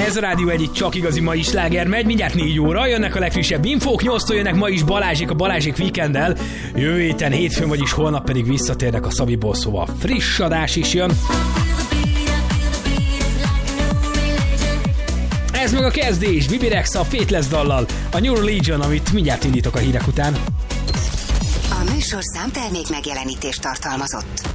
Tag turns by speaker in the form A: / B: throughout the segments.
A: Ez a rádió egyik csak igazi mai sláger megy, mindjárt 4 óra, jönnek a legfrissebb infók, 8-tól jönnek ma is Balázsék a Balázsék Weekenddel, jövő héten hétfőn, vagyis holnap pedig visszatérnek a Szabiból, szóval friss adás is jön. Ez meg a kezdés, Bibi Rexha a Faithless dallal, a New Religion, amit mindjárt indítok a hírek után.
B: A műsorszám termék megjelenítést tartalmazott.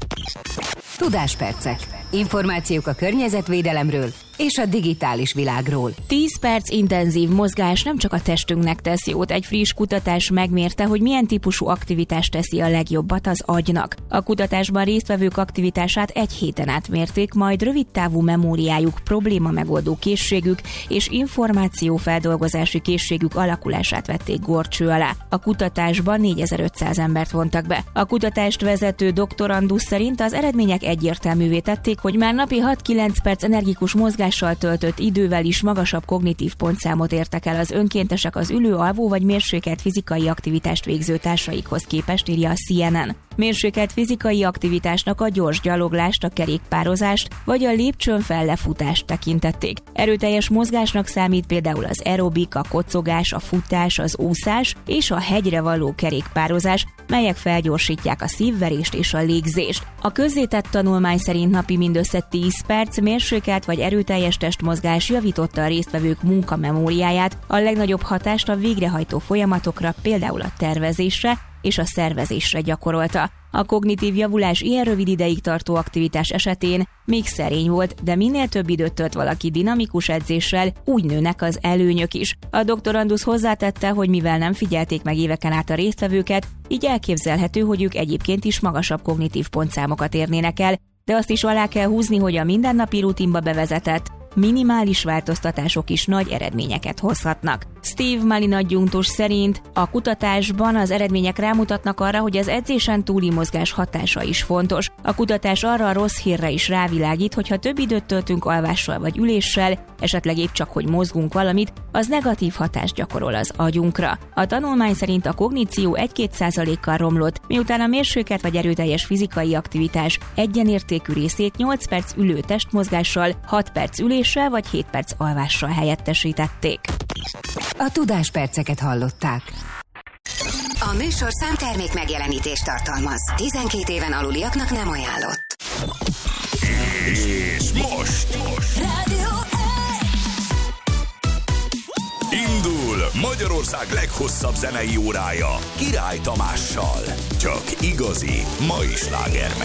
B: Tudáspercek. Információk a környezetvédelemről és a digitális világról.
C: 10 perc intenzív mozgás nem csak a testünknek tesz jót. Egy friss kutatás megmérte, hogy milyen típusú aktivitás teszi a legjobbat az agynak. A kutatásban résztvevők aktivitását egy héten átmérték, majd rövidtávú memóriájuk, probléma megoldó készségük és információfeldolgozási készségük alakulását vették górcső alá. A kutatásban 4500 embert vontak be. A kutatást vezető doktorandusz szerint az eredmények egyértelművé tették, hogy már napi 6-9 perc energikus mozgással töltött idővel is magasabb kognitív pontszámot értek el az önkéntesek az ülő, alvó vagy mérsékelt fizikai aktivitást végző társaikhoz képest, írja a CNN. Mérsékelt fizikai aktivitásnak a gyors gyaloglást, a kerékpározást vagy a lépcsőn fel lefutást tekintették. Erőteljes mozgásnak számít például az aerobik, a kocogás, a futás, az úszás és a hegyre való kerékpározás, melyek felgyorsítják a szívverést és a légzést. A közzétett tanulmány szerint napi mindössze 10 perc mérsékelt vagy erőteljes testmozgás javította a résztvevők munkamemóriáját, a legnagyobb hatást a végrehajtó folyamatokra, például a tervezésre és a szervezésre gyakorolta. A kognitív javulás ilyen rövid ideig tartó aktivitás esetén még szerény volt, de minél több időt tölt valaki dinamikus edzéssel, úgy nőnek az előnyök is. A doktorandusz hozzátette, hogy mivel nem figyelték meg éveken át a résztvevőket, így elképzelhető, hogy ők egyébként is magasabb kognitív pontszámokat érnének el, de azt is alá kell húzni, hogy a mindennapi rutinba bevezetett minimális változtatások is nagy eredményeket hozhatnak. Steve Malin adjunktus szerint a kutatásban az eredmények rámutatnak arra, hogy az edzésen túli mozgás hatása is fontos. A kutatás arra a rossz hírre is rávilágít, hogy ha több időt töltünk alvással vagy üléssel, esetleg épp csak, hogy mozgunk valamit, az negatív hatást gyakorol az agyunkra. A tanulmány szerint a kogníció 1-2%-kal romlott, miután a mérsékelt vagy erőteljes fizikai aktivitás egyenértékű részét 8 perc ülő testmozgással, 6 perc üléssel vagy 7 perc alvással helyettesítették.
B: A tudásperceket hallották. A műsorszám termék megjelenítést tartalmaz. 12 éven aluliaknak nem ajánlott.
D: És most
B: Rádió
D: indul Magyarország leghosszabb zenei órája Király Tamással. Csak igazi mai sláger.